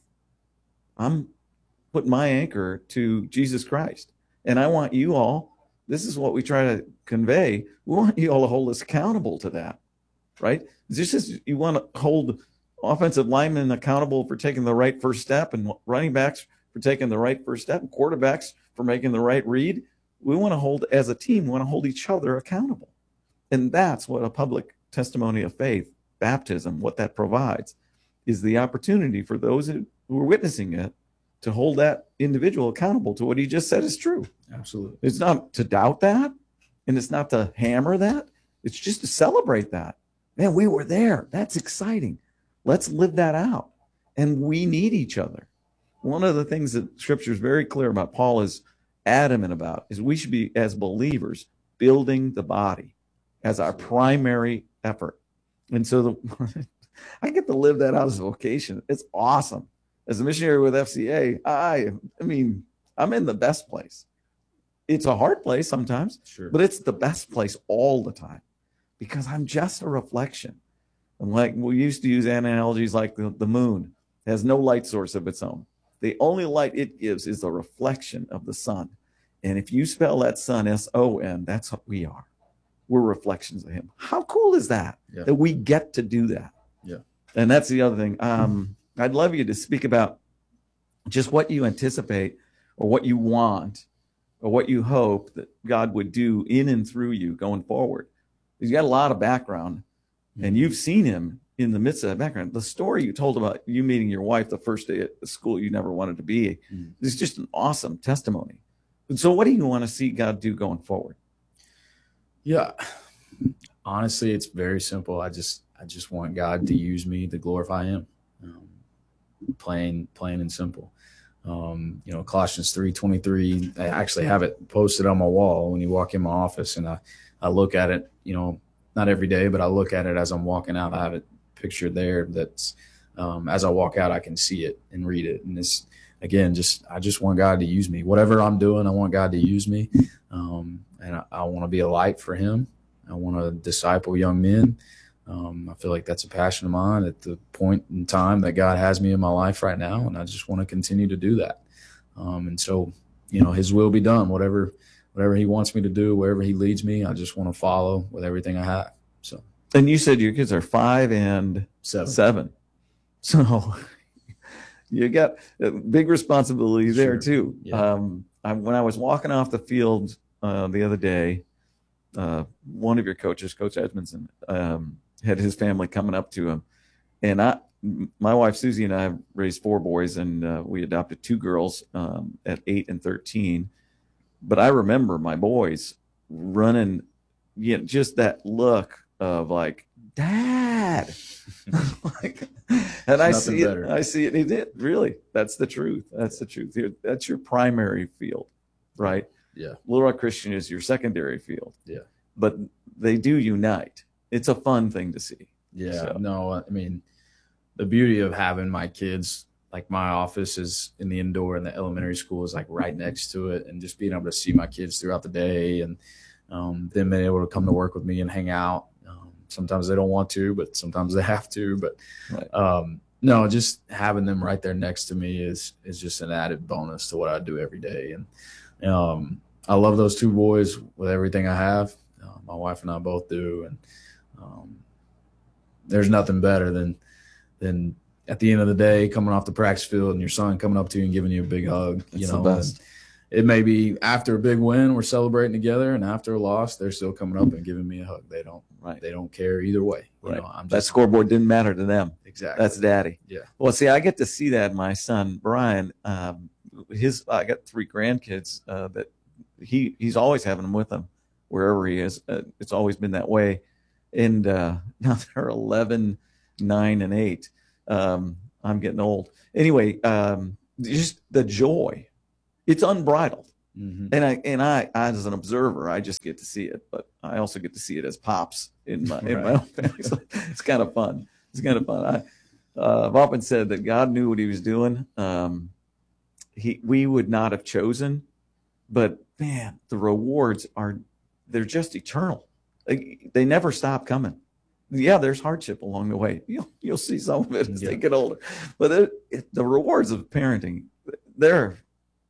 [SPEAKER 2] I'm putting my anchor to Jesus Christ. And I want you all, this is what we try to convey, we want you all to hold us accountable to that, right? Just as you want to hold offensive linemen accountable for taking the right first step, and running backs for taking the right first step, and quarterbacks for making the right read, we want to hold, as a team, we want to hold each other accountable. And that's what a public testimony of faith, baptism, what that provides, is the opportunity for those who are witnessing it to hold that individual accountable to what he just said is true.
[SPEAKER 1] Absolutely.
[SPEAKER 2] It's not to doubt that, and it's not to hammer that. It's just to celebrate that. Man, we were there. That's exciting. Let's live that out. And we need each other. One of the things that Scripture is very clear about, Paul is adamant about, is we should be, as believers, building the body as our primary effort. And so the, I get to live that out as a vocation. It's awesome. As a missionary with F C A, I, I mean, I'm in the best place. It's a hard place sometimes,
[SPEAKER 1] Sure.
[SPEAKER 2] but it's the best place all the time because I'm just a reflection. And like we used to use analogies like the, the moon has no light source of its own. The only light it gives is the reflection of the sun. And if you spell that sun S O N, that's what we are. We're reflections of him. How cool is that?
[SPEAKER 1] Yeah.
[SPEAKER 2] That we get to do that.
[SPEAKER 1] Yeah.
[SPEAKER 2] And that's the other thing. Um, I'd love you to speak about just what you anticipate or what you want or what you hope that God would do in and through you going forward. Because you got a lot of background and you've seen him in the midst of that background. The story you told about you meeting your wife the first day at the school you never wanted to be mm. is just an awesome testimony. And so what do you want to see God do going forward?
[SPEAKER 1] Yeah, honestly, it's very simple. I just, I just want God to use me to glorify him. Um, plain, plain and simple. Um, you know, Colossians three twenty-three, I actually have it posted on my wall when you walk in my office, and I, I look at it, you know, not every day, but I look at it as I'm walking out. I have it pictured there. That's, um, as I walk out, I can see it and read it. And it's, again, just, I just want God to use me. Whatever I'm doing, I want God to use me. Um, and I, I want to be a light for him. I want to disciple young men. Um, I feel like that's a passion of mine at the point in time that God has me in my life right now. And I just want to continue to do that. Um, and so, you know, his will be done, whatever, whatever he wants me to do, wherever he leads me, I just want to follow with everything I have. So,
[SPEAKER 2] and you said your kids are five and
[SPEAKER 1] seven.
[SPEAKER 2] seven. So you got a big responsibility there
[SPEAKER 1] Sure.
[SPEAKER 2] too.
[SPEAKER 1] Yeah.
[SPEAKER 2] Um, I, when I was walking off the field uh, the other day, uh, one of your coaches, Coach Edmondson, um, had his family coming up to him. And I, my wife, Susie, and I raised four boys, and uh, we adopted two girls um, at eight and thirteen. But I remember my boys running, you know, just that look of like, Dad. like, and I see
[SPEAKER 1] better.
[SPEAKER 2] it. I see it. He did. Really. That's the truth. That's the truth. That's your primary field, right?
[SPEAKER 1] Yeah.
[SPEAKER 2] Little Rock Christian is your secondary field.
[SPEAKER 1] Yeah.
[SPEAKER 2] But they do unite. It's a fun thing to see.
[SPEAKER 1] Yeah.
[SPEAKER 2] So.
[SPEAKER 1] No, I mean, the beauty of having my kids, like my office is in the indoor and the elementary school is like right next to it, and just being able to see my kids throughout the day, and um, them being able to come to work with me and hang out. Um, sometimes they don't want to, but sometimes they have to. But
[SPEAKER 2] right.
[SPEAKER 1] um, no, just having them right there next to me is is just an added bonus to what I do every day. And um, I love those two boys with everything I have. Uh, my wife and I both do, and um, there's nothing better than than at the end of the day coming off the practice field and your son coming up to you and giving you a big hug.
[SPEAKER 2] That's
[SPEAKER 1] you know,
[SPEAKER 2] the best.
[SPEAKER 1] It may be after a big win, we're celebrating together, and after a loss, they're still coming up and giving me a hug. They don't,
[SPEAKER 2] right.
[SPEAKER 1] They don't care either way. You
[SPEAKER 2] right.
[SPEAKER 1] know, I'm just,
[SPEAKER 2] that scoreboard didn't matter to them.
[SPEAKER 1] Exactly.
[SPEAKER 2] That's daddy.
[SPEAKER 1] Yeah.
[SPEAKER 2] Well, see, I get to see that. My son Brian, um, his, I got three grandkids uh, that he he's always having them with him wherever he is. Uh, it's always been that way. And uh, now they're eleven, nine and eight. Um, I'm getting old. Anyway, um, just the joy, it's unbridled. Mm-hmm. And I, and I, as an observer, I just get to see it, but I also get to see it as pops in my, right. in my own family. So it's kind of fun. It's kind of fun. I, uh, I've often said that God knew what he was doing. Um, he, we would not have chosen, but man, the rewards are, they're just eternal. They, they never stop coming. Yeah, there's hardship along the way. You'll, you'll see some of it as yeah. they get older, but it, it, the rewards of parenting, they're,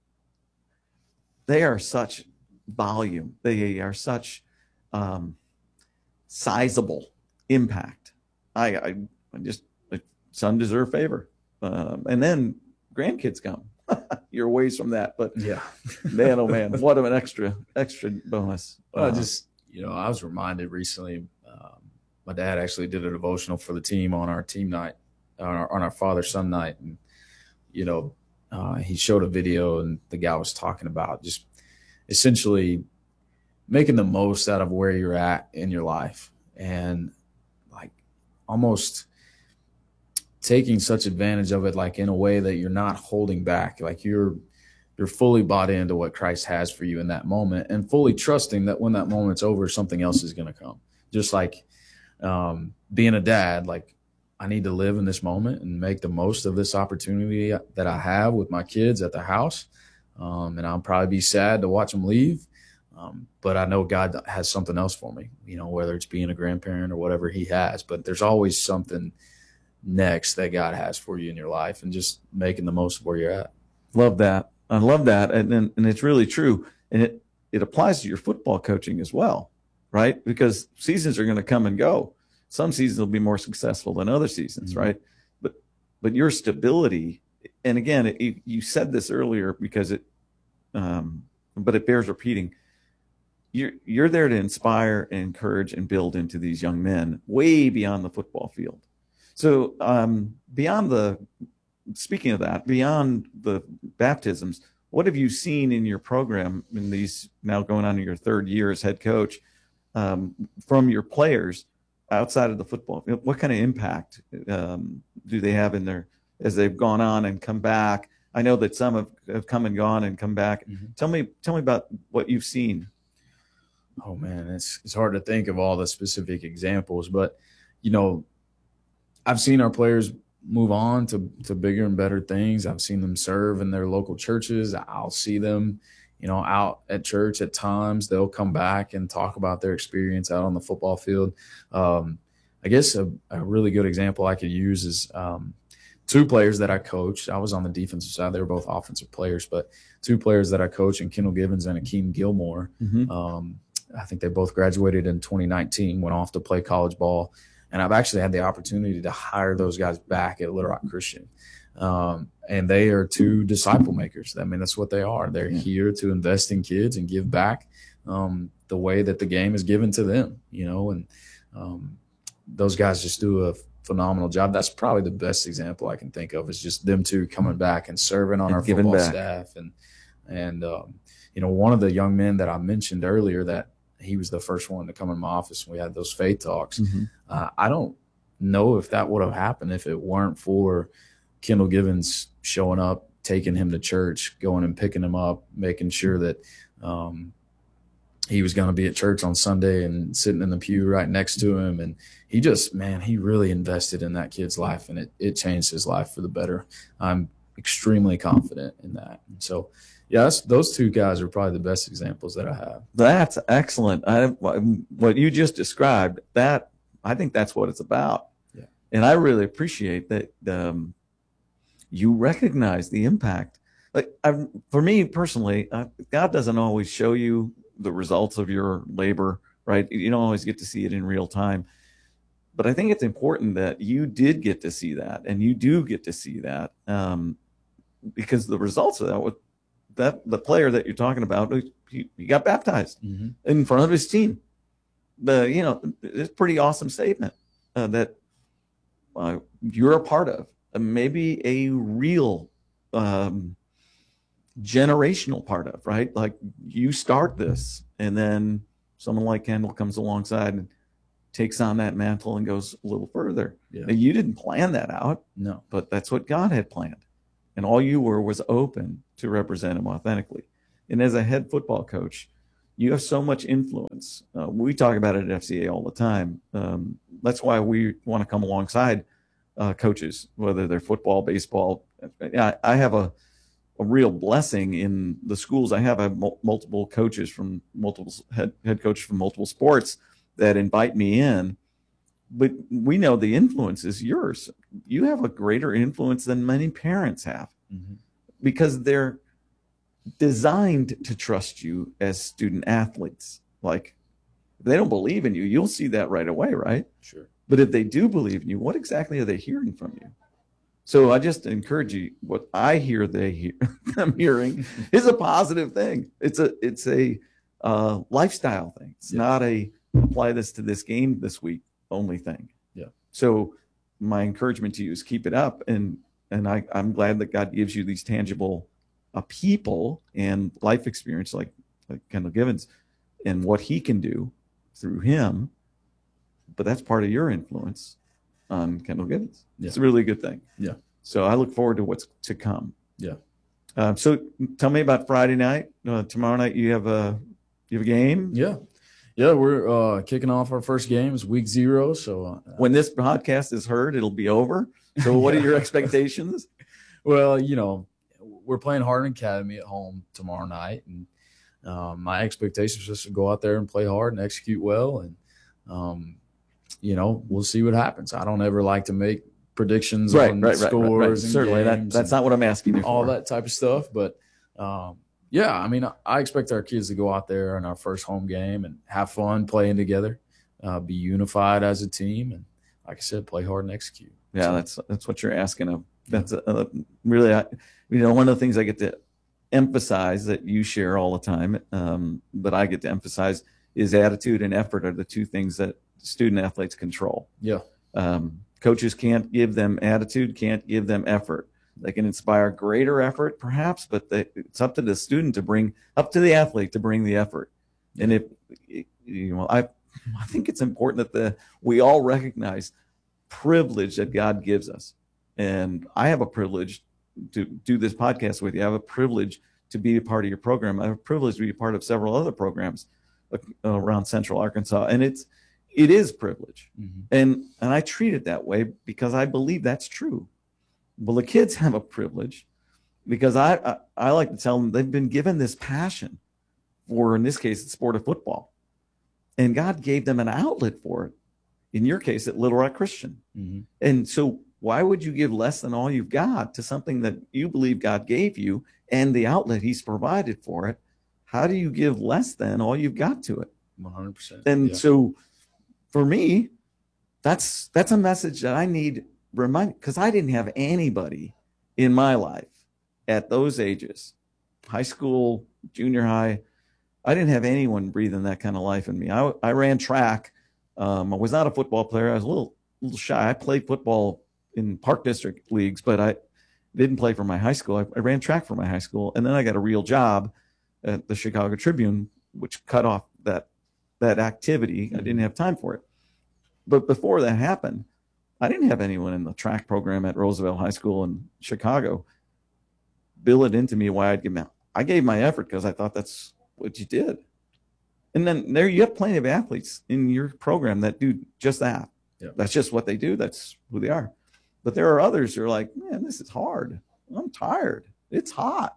[SPEAKER 2] they are such volume. They are such um, sizable impact. I, I, I just, like, son deserve favor. Um, and then grandkids come. You're ways from that, but
[SPEAKER 1] yeah,
[SPEAKER 2] man, oh man, what an extra, extra bonus.
[SPEAKER 1] Well, uh, just, you know, I was reminded recently, um, my dad actually did a devotional for the team on our team night, on our, on our father-son night. And, you know, uh, he showed a video and the guy was talking about just essentially making the most out of where you're at in your life and like almost taking such advantage of it, like in a way that you're not holding back, like you're you're fully bought into what Christ has for you in that moment and fully trusting that when that moment's over, something else is going to come. Just like um, being a dad, like I need to live in this moment and make the most of this opportunity that I have with my kids at the house. Um, and I'll probably be sad to watch them leave. Um, but I know God has something else for me, you know, whether it's being a grandparent or whatever he has, but there's always something next that God has for you in your life and just making the most of where you're at.
[SPEAKER 2] Love that. I love that. And, and, and it's really true. And it, it applies to your football coaching as well, right? Because seasons are going to come and go. Some seasons will be more successful than other seasons, mm-hmm. right? But, but your stability, and again, it, you, you said this earlier because it, um, but it bears repeating. You're, you're there to inspire and encourage and build into these young men way beyond the football field. So um, beyond the, speaking of that, beyond the baptisms, what have you seen in your program in these now going on in your third year as head coach um, from your players outside of the football? What kind of impact um, do they have in their, as they've gone on and come back? I know that some have, have come and gone and come back. Mm-hmm. Tell me, tell me about what you've seen.
[SPEAKER 1] Oh man, it's it's hard to think of all the specific examples, but you know, I've seen our players move on to, to bigger and better things. I've seen them serve in their local churches. I'll see them, you know, out at church at times. They'll come back and talk about their experience out on the football field. Um, I guess a, a really good example I could use is um, two players that I coached. I was on the defensive side. They were both offensive players, but two players that I coached, and Kendall Givens and Akeem Gilmore. Mm-hmm. Um, I think they both graduated in twenty nineteen, went off to play college ball. And I've actually had the opportunity to hire those guys back at Little Rock Christian. Um, and they are two disciple makers. I mean, that's what they are. They're yeah. here to invest in kids and give back um, the way that the game is given to them, you know, and um, those guys just do a phenomenal job. That's probably the best example I can think of is just them two coming back and serving on and our football back. staff. And, and um, you know, one of the young men that I mentioned earlier that he was the first one to come in my office when we had those faith talks. Mm-hmm. Uh, I don't know if that would have happened if it weren't for Kendall Givens showing up, taking him to church, going and picking him up, making sure that um, he was going to be at church on Sunday and sitting in the pew right next to him. And he just, man, he really invested in that kid's life, and it, it changed his life for the better. I'm extremely confident in that. And so, yes, those two guys are probably the best examples that I have.
[SPEAKER 2] That's excellent. I, what you just described, that I think that's what it's about.
[SPEAKER 1] Yeah.
[SPEAKER 2] And I really appreciate that um, you recognize the impact. Like I, for me personally, uh, God doesn't always show you the results of your labor, right? You don't always get to see it in real time. But I think it's important that you did get to see that, and you do get to see that um, because the results of that would, that the player that you're talking about, he, he got baptized mm-hmm. in front of his team. The, you know, it's a pretty awesome statement uh, that uh, you're a part of, uh, maybe a real um, generational part of, right? Like you start this, and then someone like Kendall comes alongside and takes on that mantle and goes a little further.
[SPEAKER 1] Yeah.
[SPEAKER 2] Now, you didn't plan that out,
[SPEAKER 1] No.
[SPEAKER 2] but that's what God had planned. And all you were was open to represent him authentically. And as a head football coach, you have so much influence. Uh, we talk about it at F C A all the time. Um, that's why we want to come alongside uh, coaches, whether they're football, baseball. I, I have a, a real blessing in the schools. I have, I have mul- multiple coaches from multiple head, head coaches from multiple sports that invite me in. But we know the influence is yours. You have a greater influence than many parents have, mm-hmm. because they're designed to trust you as student athletes. Like, if they don't believe in you, you'll see that right away, right?
[SPEAKER 1] Sure.
[SPEAKER 2] But if they do believe in you, what exactly are they hearing from you? So I just encourage you, what I hear they hear them hearing is a positive thing. It's a it's a uh, lifestyle thing. It's yeah. not a apply this to this game this week only thing.
[SPEAKER 1] Yeah.
[SPEAKER 2] So my encouragement to you is keep it up, and and I, I'm glad that God gives you these tangible uh, people and life experience like like Kendall Givens and what he can do through him. But that's part of your influence on Kendall Givens. Yeah. It's a really good thing.
[SPEAKER 1] Yeah.
[SPEAKER 2] So I look forward to what's to come.
[SPEAKER 1] Yeah.
[SPEAKER 2] Uh, so tell me about Friday night. Uh, tomorrow night you have a you have a game.
[SPEAKER 1] Yeah. Yeah, we're uh, kicking off our first game. It's week zero. So uh,
[SPEAKER 2] when this podcast is heard, it'll be over. So what are your expectations?
[SPEAKER 1] Well, you know, we're playing Hardin Academy at home tomorrow night, and um, my expectations is just to go out there and play hard and execute well, and um, you know, we'll see what happens. I don't ever like to make predictions
[SPEAKER 2] right,
[SPEAKER 1] on
[SPEAKER 2] right,
[SPEAKER 1] scores.
[SPEAKER 2] Right, right, right.
[SPEAKER 1] And
[SPEAKER 2] certainly that, that's not what I'm asking you for.
[SPEAKER 1] All that type of stuff, but. Um, Yeah, I mean, I expect our kids to go out there in our first home game and have fun playing together, uh, be unified as a team, and like I said, play hard and execute.
[SPEAKER 2] Yeah,
[SPEAKER 1] so,
[SPEAKER 2] that's that's what you're asking of. That's uh, really, you know, one of the things I get to emphasize that you share all the time, um, but I get to emphasize is attitude and effort are the two things that student athletes control.
[SPEAKER 1] Yeah,
[SPEAKER 2] um, coaches can't give them attitude, can't give them effort. They can inspire greater effort, perhaps, but they, it's up to the student to bring, up to the athlete to bring the effort. And if you know, I, I think it's important that the we all recognize privilege that God gives us. And I have a privilege to do this podcast with you. I have a privilege to be a part of your program. I have a privilege to be a part of several other programs around Central Arkansas, and it's it is privilege. Mm-hmm. And and I treat it that way because I believe that's true. Well, the kids have a privilege because I, I I like to tell them they've been given this passion for, in this case, the sport of football. And God gave them an outlet for it. In your case, at Little Rock Christian. Mm-hmm. And so why would you give less than all you've got to something that you believe God gave you and the outlet he's provided for it? How do you give less than all you've got to it?
[SPEAKER 1] one hundred percent.
[SPEAKER 2] And
[SPEAKER 1] yeah.
[SPEAKER 2] so for me, that's that's a message that I need remind, because I didn't have anybody in my life at those ages, high school, junior high. I didn't have anyone breathing that kind of life in me. I, I ran track. Um, I was not a football player. I was a little, little shy. I played football in Park District leagues, but I didn't play for my high school. I, I ran track for my high school, and then I got a real job at the Chicago Tribune, which cut off that that activity. I didn't have time for it. But before that happened, I didn't have anyone in the track program at Roosevelt High School in Chicago bill it into me why I'd give them. I gave my effort because I thought that's what you did. And then there you have plenty of athletes in your program that do just that.
[SPEAKER 1] Yeah.
[SPEAKER 2] That's just what they do. That's who they are. But there are others who are like, man, this is hard. I'm tired. It's hot.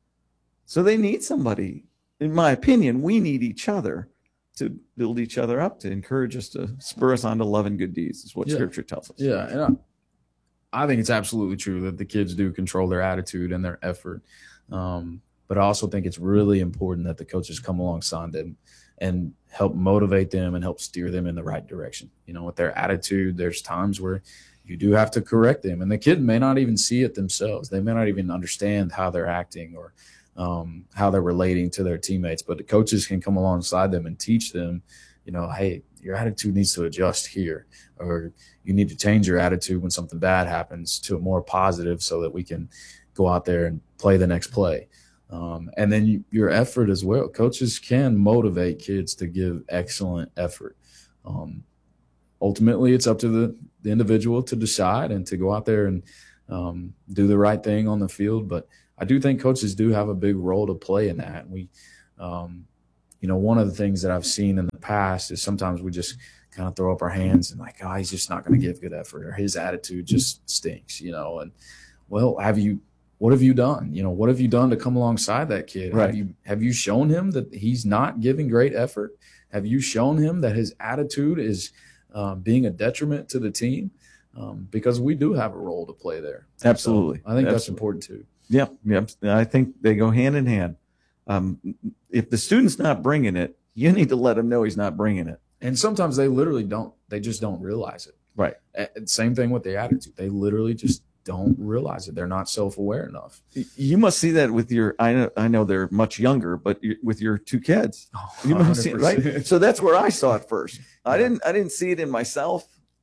[SPEAKER 2] So they need somebody. In my opinion, we need each other to build each other up, to encourage us, to spur us on to love and good deeds, is what
[SPEAKER 1] yeah.
[SPEAKER 2] Scripture tells us.
[SPEAKER 1] Yeah, and I, I think it's absolutely true that the kids do control their attitude and their effort. Um, but I also think it's really important that the coaches come alongside them and help motivate them and help steer them in the right direction. You know, with their attitude, there's times where you do have to correct them, and the kid may not even see it themselves. They may not even understand how they're acting or um, how they're relating to their teammates, but the coaches can come alongside them and teach them, you know, hey, your attitude needs to adjust here, or you need to change your attitude when something bad happens to a more positive so that we can go out there and play the next play. Um, and then you, your effort as well. Coaches can motivate kids to give excellent effort. Um, ultimately it's up to the, the individual to decide and to go out there and um, do the right thing on the field. But I do think coaches do have a big role to play in that. We, um, you know, one of the things that I've seen in the past is sometimes we just kind of throw up our hands and like, oh, he's just not going to give good effort, or his attitude just stinks, you know. And well, have you, what have you done? You know, what have you done to come alongside that kid?
[SPEAKER 2] Right.
[SPEAKER 1] Have you, have you shown him that he's not giving great effort? Have you shown him that his attitude is um, being a detriment to the team? Um, because we do have a role to play there.
[SPEAKER 2] Absolutely.
[SPEAKER 1] So I think
[SPEAKER 2] Absolutely.
[SPEAKER 1] that's important too.
[SPEAKER 2] Yeah, yeah. I think they go hand in hand. Um, if the student's not bringing it, you need to let him know he's not bringing it.
[SPEAKER 1] And sometimes they literally don't, they just don't realize it.
[SPEAKER 2] Right.
[SPEAKER 1] And same thing with the attitude. They literally just don't realize it. They're not self-aware enough.
[SPEAKER 2] You must see that with your, I know, I know they're much younger, but you, with your two kids,
[SPEAKER 1] Oh,
[SPEAKER 2] you must see it, right? So that's where I saw it first. I
[SPEAKER 1] Yeah.
[SPEAKER 2] didn't, I didn't see it in myself.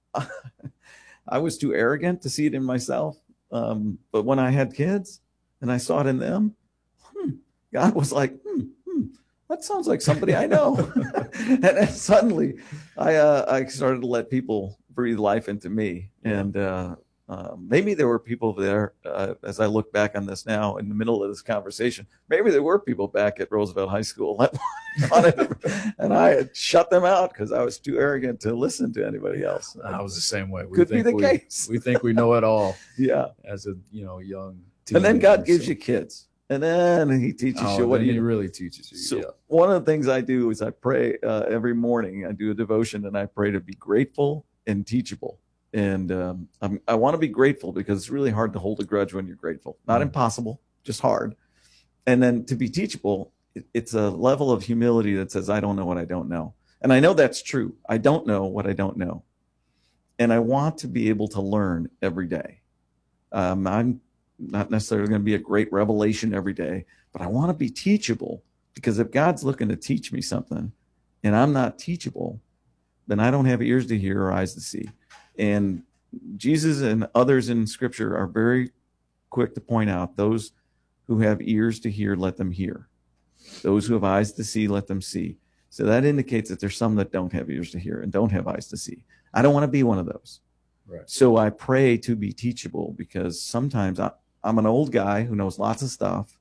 [SPEAKER 2] I was too arrogant to see it in myself. Um, but when I had kids and I saw it in them, hmm, God was like, hmm, hmm, that sounds like somebody I know. and then suddenly I, uh, I started to let people breathe life into me.
[SPEAKER 1] Yeah.
[SPEAKER 2] And, uh, uh, maybe there were people there, uh, as I look back on this now in the middle of this conversation, maybe there were people back at Roosevelt High School that wanted, and I had shut them out because I was too arrogant to listen to anybody else.
[SPEAKER 1] I was the same way. We
[SPEAKER 2] Could be
[SPEAKER 1] think
[SPEAKER 2] the
[SPEAKER 1] we,
[SPEAKER 2] case.
[SPEAKER 1] We think we know it all
[SPEAKER 2] Yeah.
[SPEAKER 1] as a, you know, young
[SPEAKER 2] And then God
[SPEAKER 1] teenager,
[SPEAKER 2] gives
[SPEAKER 1] so-
[SPEAKER 2] you kids, and then he teaches
[SPEAKER 1] Oh,
[SPEAKER 2] you what
[SPEAKER 1] then
[SPEAKER 2] he
[SPEAKER 1] he really teaches you.
[SPEAKER 2] So
[SPEAKER 1] yeah.
[SPEAKER 2] one of the things I do is I pray uh, every morning. I do a devotion and I pray to be grateful and teachable. And um, I'm, I want to be grateful because it's really hard to hold a grudge when you're grateful. Not
[SPEAKER 1] Mm.
[SPEAKER 2] impossible, just hard. And then to be teachable, it, it's a level of humility that says, I don't know what I don't know. And I know that's true. I don't know what I don't know. And I want to be able to learn every day. Um, I'm not necessarily going to be a great revelation every day, but I want to be teachable, because if God's looking to teach me something and I'm not teachable, then I don't have ears to hear or eyes to see. And Jesus and others in Scripture are very quick to point out, those who have ears to hear, let them hear. Those who have eyes to see, let them see. So that indicates that there's some that don't have ears to hear and don't have eyes to see. I don't want to be one of those.
[SPEAKER 1] Right.
[SPEAKER 2] So I pray to be teachable, because sometimes I, I'm an old guy who knows lots of stuff,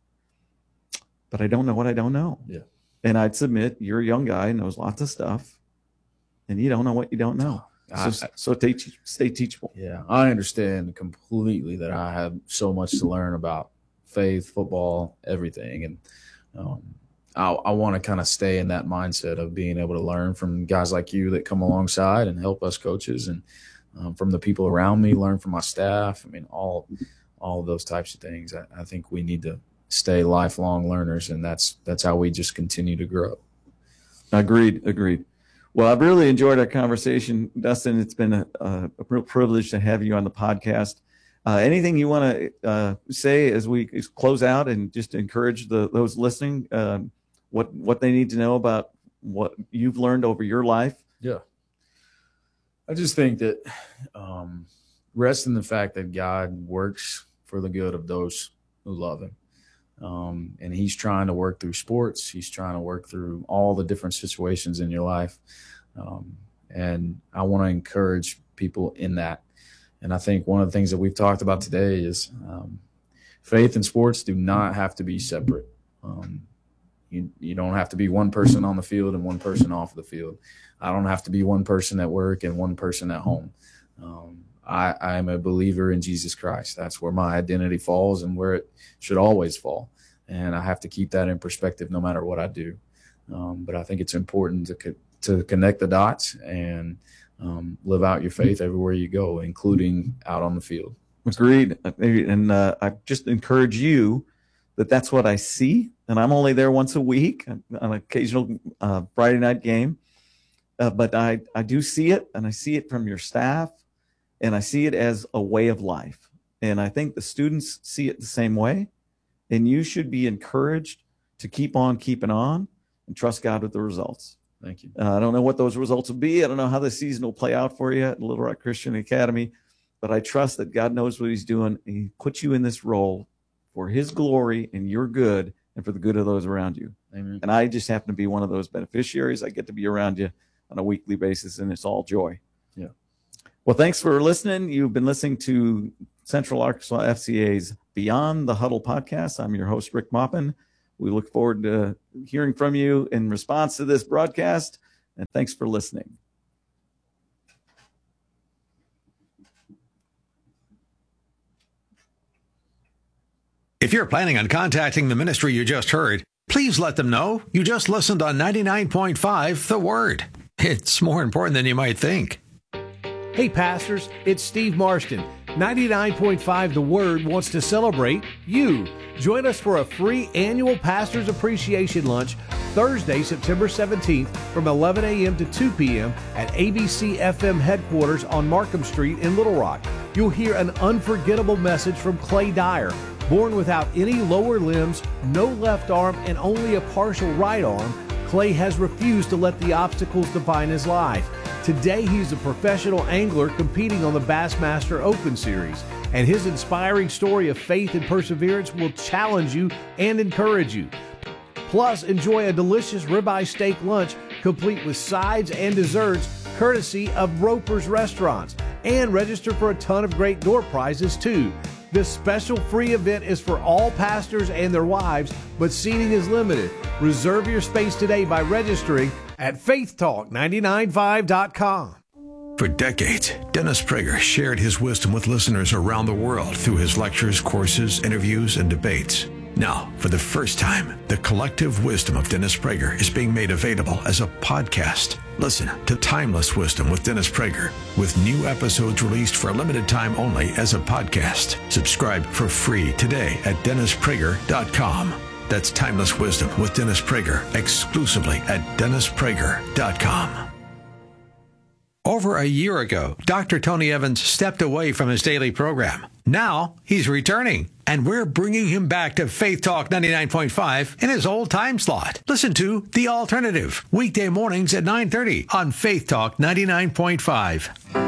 [SPEAKER 2] but I don't know what I don't know.
[SPEAKER 1] Yeah.
[SPEAKER 2] And I'd submit, you're a young guy who knows lots of stuff, and you don't know what you don't know.
[SPEAKER 1] I-
[SPEAKER 2] So, so teach, stay teachable.
[SPEAKER 1] Yeah, I understand completely that I have so much to learn about faith, football, everything, and um, I, I want to kind of stay in that mindset of being able to learn from guys like you that come alongside and help us coaches, and um, from the people around me, learn from my staff. I mean, all all of those types of things. I, I think we need to stay lifelong learners, and that's that's how we just continue to grow.
[SPEAKER 2] Agreed. Agreed. Well, I've really enjoyed our conversation, Dustin. It's been a, a, a real privilege to have you on the podcast. Uh, anything you want to uh, say as we close out, and just encourage the, those listening, um, what what they need to know about what you've learned over your life?
[SPEAKER 1] Yeah. I just think that um, rest in the fact that God works for the good of those who love him. Um, and he's trying to work through sports. He's trying to work through all the different situations in your life. Um, and I want to encourage people in that. And I think one of the things that we've talked about today is um, faith and sports do not have to be separate. Um, you, you don't have to be one person on the field and one person off the field. I don't have to be one person at work and one person at home. Um, I, I am a believer in Jesus Christ. That's where my identity falls and where it should always fall. And I have to keep that in perspective no matter what I do. Um, but I think it's important to co- to connect the dots and um, live out your faith everywhere you go, including out on the field.
[SPEAKER 2] Agreed. And uh, I just encourage you that that's what I see. And I'm only there once a week on an occasional uh, Friday night game. Uh, but I, I do see it, and I see it from your staff, and I see it as a way of life. And I think the students see it the same way. And you should be encouraged to keep on keeping on and trust God with the results.
[SPEAKER 1] Thank you.
[SPEAKER 2] Uh, I don't know what those results will be. I don't know how the season will play out for you at Little Rock Christian Academy, but I trust that God knows what he's doing. He put you in this role for his glory and your good and for the good of those around you.
[SPEAKER 1] Amen.
[SPEAKER 2] And I just happen to be one of those beneficiaries. I get to be around you on a weekly basis, and it's all joy.
[SPEAKER 1] Yeah.
[SPEAKER 2] Well, thanks for listening. You've been listening to Central Arkansas F C A's Beyond the Huddle podcast. I'm your host, Rick Maupin. We look forward to hearing from you in response to this broadcast, and thanks for listening.
[SPEAKER 3] If you're planning on contacting the ministry you just heard, please let them know you just listened on ninety-nine point five The Word. It's more important than you might think.
[SPEAKER 4] Hey, pastors, it's Steve Marston. ninety-nine point five The Word wants to celebrate you. Join us for a free annual Pastors Appreciation Lunch Thursday, September seventeenth from eleven a.m. to two p.m. at A B C F M headquarters on Markham Street in Little Rock. You'll hear an unforgettable message from Clay Dyer. Born without any lower limbs, no left arm, and only a partial right arm, Clay has refused to let the obstacles define his life. Today, he's a professional angler competing on the Bassmaster Open Series, and his inspiring story of faith and perseverance will challenge you and encourage you. Plus, enjoy a delicious ribeye steak lunch complete with sides and desserts courtesy of Roper's Restaurants, and register for a ton of great door prizes too. This special free event is for all pastors and their wives, but seating is limited. Reserve your space today by registering at faith talk nine nine five dot com.
[SPEAKER 3] For decades, Dennis Prager shared his wisdom with listeners around the world through his lectures, courses, interviews, and debates. Now, for the first time, the collective wisdom of Dennis Prager is being made available as a podcast. Listen to Timeless Wisdom with Dennis Prager, with new episodes released for a limited time only as a podcast. Subscribe for free today at dennis prager dot com. That's Timeless Wisdom with Dennis Prager, exclusively at dennis prager dot com. Over a year ago, Doctor Tony Evans stepped away from his daily program. Now he's returning, and we're bringing him back to Faith Talk ninety-nine point five in his old time slot. Listen to The Alternative, weekday mornings at nine thirty on Faith Talk ninety-nine point five.